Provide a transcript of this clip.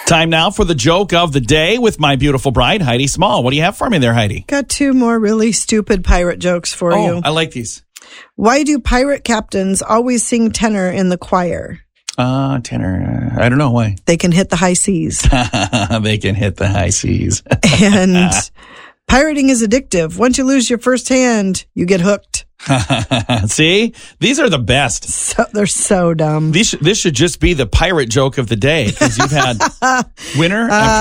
Time now for the joke of the day with my beautiful bride, Heidi Small. What do you have for me there, Heidi? Got two more really stupid pirate jokes for you. I like these. Why do pirate captains always sing tenor in the choir? Tenor. I don't know why. They can hit the high seas. They can hit the high seas. And pirating is addictive. Once you lose your first hand, you get hooked. See? These are the best. So, they're so dumb. This should just be the pirate joke of the day because you've had winner after